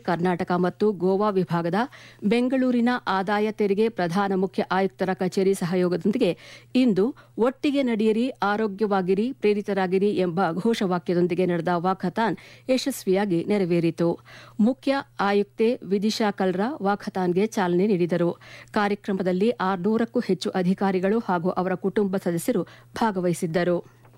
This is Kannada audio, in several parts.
ಕರ್ನಾಟಕ ಮತ್ತು ಗೋವಾ ವಿಭಾಗದ ಬೆಂಗಳೂರಿನ ಆದಾಯ ತೆರಿಗೆ ಪ್ರಧಾನ ಮುಖ್ಯ ಆಯುಕ್ತರ ಕಚೇರಿ ಸಹಯೋಗದೊಂದಿಗೆ ಇಂದು ಒಟ್ಟಿಗೆ ನಡೆಯಿರಿ, ಆರೋಗ್ಯವಾಗಿರಿ, ಪ್ರೇರಿತರಾಗಿರಿ ಎಂಬ ಘೋಷವಾಕ್ಯದೊಂದಿಗೆ ನಡೆದ ವಾಕಥಾನ್ ಯಶಸ್ವಿಯಾಗಿ ನೆರವೇರಿತು. ಮುಖ್ಯ ಆಯುಕ್ತೆ ವಿದಿಶಾ ಕಲ್ರಾ ವಾಕಥಾನ್ಗೆ ಚಾಲನೆ ನೀಡಿದರು. ಕಾರ್ಯಕ್ರಮದಲ್ಲಿ 600ಕ್ಕೂ ಹೆಚ್ಚು ಅಧಿಕಾರಿಗಳು ಹಾಗೂ ಅವರ ಕುಟುಂಬ ಸದಸ್ಯರು ಭಾಗವಹಿಸಿದ್ದರು.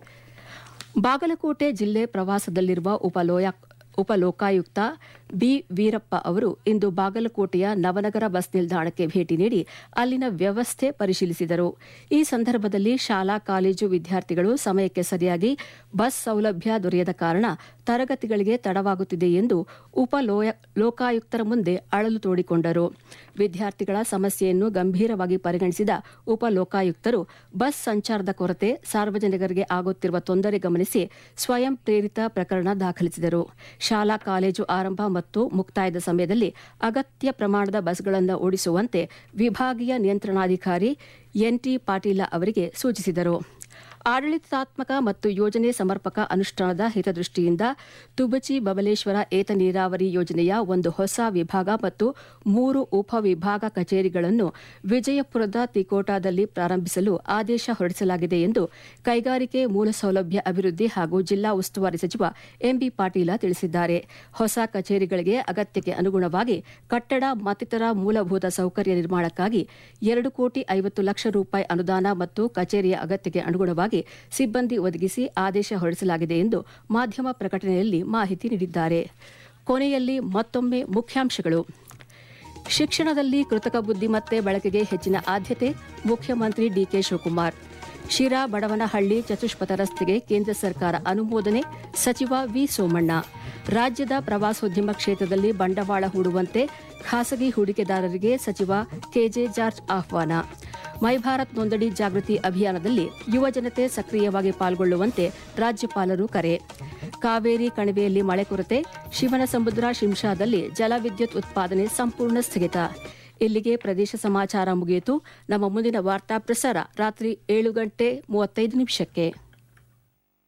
ಬಾಗಲಕೋಟೆ ಜಿಲ್ಲೆ ಪ್ರವಾಸದಲ್ಲಿರುವ ಉಪಲೋಕಾಯುಕ್ತ ಬಿ ವೀರಪ್ಪ ಅವರು ಇಂದು ಬಾಗಲಕೋಟೆಯ ನವನಗರ ಬಸ್ ನಿಲ್ದಾಣಕ್ಕೆ ಭೇಟಿ ನೀಡಿ ಅಲ್ಲಿನ ವ್ಯವಸ್ಥೆ ಪರಿಶೀಲಿಸಿದರು. ಈ ಸಂದರ್ಭದಲ್ಲಿ ಶಾಲಾ ಕಾಲೇಜು ವಿದ್ಯಾರ್ಥಿಗಳು ಸಮಯಕ್ಕೆ ಸರಿಯಾಗಿ ಬಸ್ ಸೌಲಭ್ಯ ದೊರೆಯದ ಕಾರಣ ತರಗತಿಗಳಿಗೆ ತಡವಾಗುತ್ತಿದೆ ಎಂದು ಲೋಕಾಯುಕ್ತರ ಮುಂದೆ ಅಳಲು ತೋಡಿಕೊಂಡರು. ವಿದ್ಯಾರ್ಥಿಗಳ ಸಮಸ್ಯೆಯನ್ನು ಗಂಭೀರವಾಗಿ ಪರಿಗಣಿಸಿದ ಉಪಲೋಕಾಯುಕ್ತರು ಬಸ್ ಸಂಚಾರದ ಕೊರತೆ, ಸಾರ್ವಜನಿಕರಿಗೆ ಆಗುತ್ತಿರುವ ತೊಂದರೆ ಗಮನಿಸಿ ಸ್ವಯಂ ಪ್ರೇರಿತ ಪ್ರಕರಣ ದಾಖಲಿಸಿದರು. ಶಾಲಾ ಕಾಲೇಜು ಆರಂಭ ಮತ್ತು ಮುಕ್ತಾಯದ ಸಮಯದಲ್ಲಿ ಅಗತ್ಯ ಪ್ರಮಾಣದ ಬಸ್ಗಳನ್ನು ಓಡಿಸುವಂತೆ ವಿಭಾಗೀಯ ನಿಯಂತ್ರಣಾಧಿಕಾರಿ ಎನ್ಟಿ ಪಾಟೀಲ ಅವರಿಗೆ ಸೂಚಿಸಿದರು. ಆಡಳಿತಾತ್ಮಕ ಮತ್ತು ಯೋಜನೆ ಸಮರ್ಪಕ ಅನುಷ್ಠಾನದ ಹಿತದೃಷ್ಟಿಯಿಂದ ತುಬಚಿ ಬಬಲೇಶ್ವರ ಏತ ನೀರಾವರಿ ಯೋಜನೆಯ ಒಂದು ಹೊಸ ವಿಭಾಗ ಮತ್ತು 3 ಉಪವಿಭಾಗ ಕಚೇರಿಗಳನ್ನು ವಿಜಯಪುರದ ತಿಕೋಟಾದಲ್ಲಿ ಪ್ರಾರಂಭಿಸಲು ಆದೇಶ ಹೊರಡಿಸಲಾಗಿದೆ ಎಂದು ಕೈಗಾರಿಕೆ ಮೂಲಸೌಲಭ್ಯ ಅಭಿವೃದ್ಧಿ ಹಾಗೂ ಜಿಲ್ಲಾ ಉಸ್ತುವಾರಿ ಸಚಿವ ಎಂಬಿ ಪಾಟೀಲ ತಿಳಿಸಿದ್ದಾರೆ. ಹೊಸ ಕಚೇರಿಗಳಿಗೆ ಅಗತ್ಯಕ್ಕೆ ಅನುಗುಣವಾಗಿ ಕಟ್ಟಡ ಮತ್ತಿತರ ಮೂಲಭೂತ ಸೌಕರ್ಯ ನಿರ್ಮಾಣಕ್ಕಾಗಿ 2,50,00,000 ರೂಪಾಯಿ ಅನುದಾನ ಮತ್ತು ಕಚೇರಿಯ ಅಗತ್ಯಕ್ಕೆ ಅನುಗುಣವಾಗಿ ಸಿಬ್ಬಂದಿ ಒದಗಿಸಿ ಆದೇಶ ಹೊರಡಿಸಲಾಗಿದೆ ಎಂದು ಮಾಧ್ಯಮ ಪ್ರಕಟಣೆಯಲ್ಲಿ ಮಾಹಿತಿ ನೀಡಿದ್ದಾರೆ. ಕೊನೆಯಲ್ಲಿ ಮತ್ತೊಮ್ಮೆ ಮುಖ್ಯಾಂಶಗಳು. ಶಿಕ್ಷಣದಲ್ಲಿ ಕೃತಕ ಬುದ್ದಿಮತ್ತೆ ಬಳಕೆಗೆ ಹೆಚ್ಚಿನ ಆದ್ಯತೆ, ಮುಖ್ಯಮಂತ್ರಿ ಡಿಕೆ ಶಿವಕುಮಾರ್. ಶಿರಾ ಬಡವನಹಳ್ಳಿ ಚತುಷ್ಪಥ ರಸ್ತೆಗೆ ಕೇಂದ್ರ ಸರ್ಕಾರ ಅನುಮೋದನೆ, ಸಚಿವ ವಿ ಸೋಮಣ್ಣ. ರಾಜ್ಯದ ಪ್ರವಾಸೋದ್ಯಮ ಕ್ಷೇತ್ರದಲ್ಲಿ ಬಂಡವಾಳ ಹೂಡುವಂತೆ ಖಾಸಗಿ ಹೂಡಿಕೆದಾರರಿಗೆ ಸಚಿವ ಕೆಜೆ ಜಾರ್ಜ್ ಆಹ್ವಾನ. ಮೈ ಭಾರತ್ ನೋಂದಣಿ ಜಾಗೃತಿ ಅಭಿಯಾನದಲ್ಲಿ ಯುವಜನತೆ ಸಕ್ರಿಯವಾಗಿ ಪಾಲ್ಗೊಳ್ಳುವಂತೆ ರಾಜ್ಯಪಾಲರು ಕರೆ. ಕಾವೇರಿ ಕಣಿವೆಯಲ್ಲಿ ಮಳೆ ಕೊರತೆ, ಶಿವನಸಮುದ್ರ ಶಿಂಷಾದಲ್ಲಿ ಜಲವಿದ್ಯುತ್ ಉತ್ಪಾದನೆ ಸಂಪೂರ್ಣ ಸ್ಥಗಿತ. ಇಲ್ಲಿಗೆ ಪ್ರದೇಶ ಸಮಾಚಾರ ಮುಗಿಯಿತು. ನಮ್ಮ ಮುಂದಿನ ವಾರ್ತಾ ಪ್ರಸಾರ ರಾತ್ರಿ 7:35